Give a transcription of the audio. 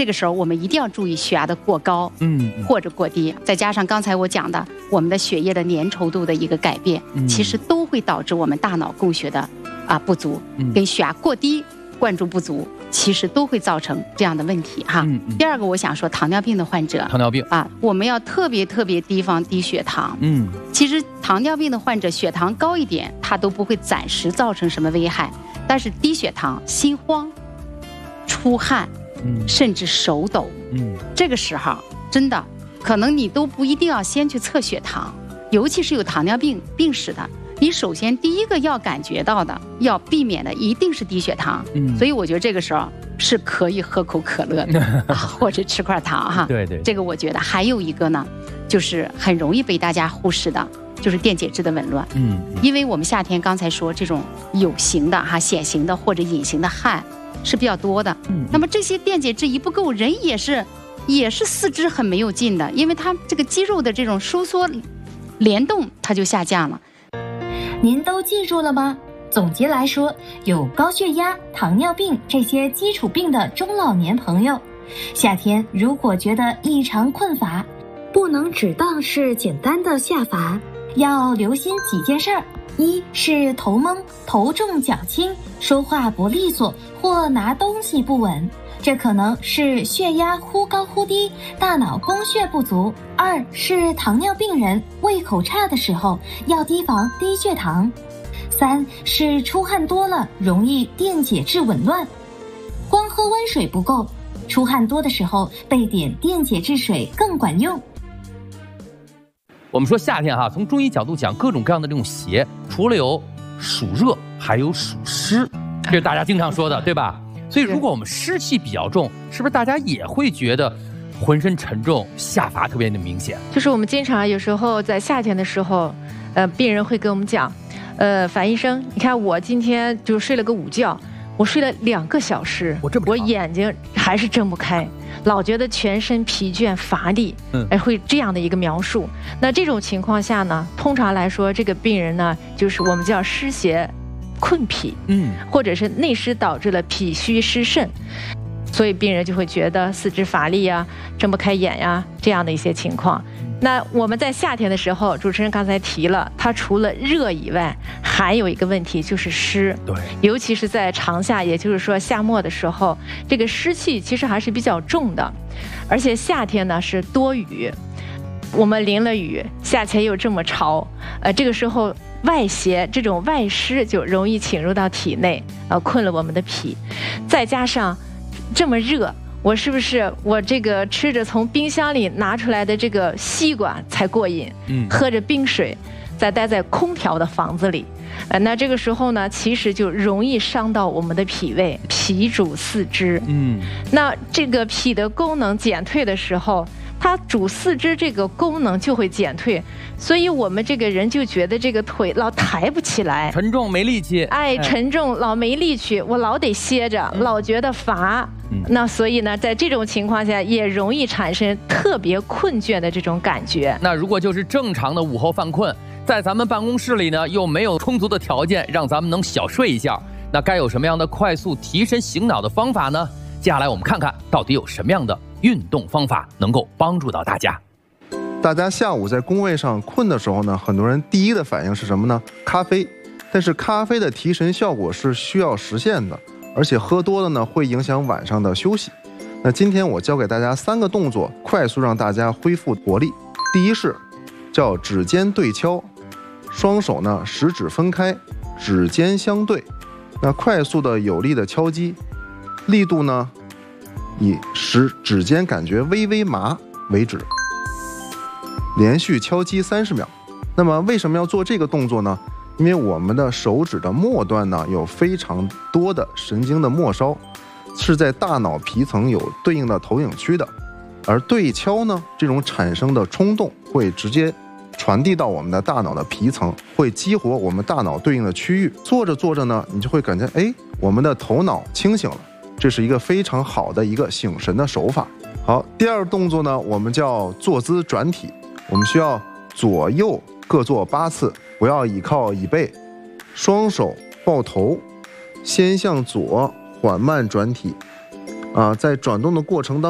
这个时候我们一定要注意血压的过高，或者过低，再加上刚才我讲的我们的血液的粘稠度的一个改变，其实都会导致我们大脑供血的不足，跟血压过低、灌注不足，其实都会造成这样的问题哈。第二个我想说，糖尿病的患者， 糖尿病我们要特别提防低血糖。其实糖尿病的患者血糖高一点，它都不会暂时造成什么危害，但是低血糖、心慌、出汗，甚至手抖，这个时候真的可能你都不一定要先去测血糖，尤其是有糖尿病病史的，你首先第一个要感觉到的、要避免的一定是低血糖。所以我觉得这个时候是可以喝口可乐的或者吃块糖哈。 对，这个我觉得还有一个呢，就是很容易被大家忽视的，就是电解质的紊乱。因为我们夏天刚才说这种有形的显形的或者隐形的汗是比较多的。那么这些电解质一不够，人也是四肢很没有劲的，因为它这个肌肉的这种收缩联动它就下降了。 您都记住了吗？总结来说，有高血压、糖尿病这些基础病的中老年朋友，夏天如果觉得异常困乏，不能只当是简单的下乏，要留心几件事儿。一是头懵、头重脚轻、说话不利索或拿东西不稳，这可能是血压忽高忽低，大脑供血不足。二是糖尿病人胃口差的时候，要提防低血糖。三是出汗多了，容易电解质紊乱，光喝温水不够，出汗多的时候备点电解质水更管用。 我们说夏天从中医角度讲，各种各样的这种邪，除了有暑热，还有暑湿，这是大家经常说的，对吧？所以如果我们湿气比较重，是不是大家也会觉得浑身沉重，下乏特别的明显？ 就是我们经常有时候在夏天的时候，病人会跟我们讲，樊医生，你看我今天就睡了个午觉，我睡了2个小时，我眼睛还是睁不开，老觉得全身疲倦乏力，会这样的一个描述。那这种情况下呢，通常来说，这个病人呢，就是我们叫湿邪困脾，或者是内湿导致了脾虚湿肾，所以病人就会觉得四肢乏力呀、睁不开眼呀，这样的一些情况。那我们在夏天的时候，主持人刚才提了，它除了热以外，还有一个问题就是湿。 对， 尤其是在长夏，也就是说夏末的时候，这个湿气其实还是比较重的，而且夏天呢是多雨，我们淋了雨，夏天又这么潮，这个时候外邪这种外湿就容易侵入到体内，困了我们的脾，再加上这么热。我是不是我这个吃着从冰箱里拿出来的这个西瓜才过瘾？喝着冰水，再待在空调的房子里，那这个时候呢，其实就容易伤到我们的脾胃，脾主四肢。那这个脾的功能减退的时候，它主四肢这个功能就会减退，所以我们这个人就觉得这个腿老抬不起来， 沉重没力气。 沉重老没力气，我老得歇着，老觉得乏。那所以呢，在这种情况下，也容易产生特别困倦的这种感觉。 那如果就是正常的午后犯困，在咱们办公室里呢，又没有充足的条件让咱们能小睡一觉，那该有什么样的快速提神醒脑的方法呢？接下来我们看看到底有什么样的运动方法能够帮助到大家。 大家下午在工位上困的时候呢，很多人第一的反应是什么呢？咖啡。但是咖啡的提神效果是需要实现的，而且喝多了呢会影响晚上的休息。那今天我教给大家3个动作，快速让大家恢复活力。第一是叫指尖对敲，双手呢食指分开，指尖相对，那快速的有力的敲击，力度呢以使指尖感觉微微麻为止，连续敲击30秒。那么为什么要做这个动作呢？因为我们的手指的末端呢有非常多的神经的末梢，是在大脑皮层有对应的投影区的，而对敲呢这种产生的冲动会直接传递到我们的大脑的皮层，会激活我们大脑对应的区域。做着做着呢，你就会感觉我们的头脑清醒了，这是一个非常好的一个醒神的手法。好，第二个动作呢，我们叫坐姿转体，我们需要左右各做8次，不要倚靠椅背，双手抱头，先向左缓慢转体，在转动的过程当中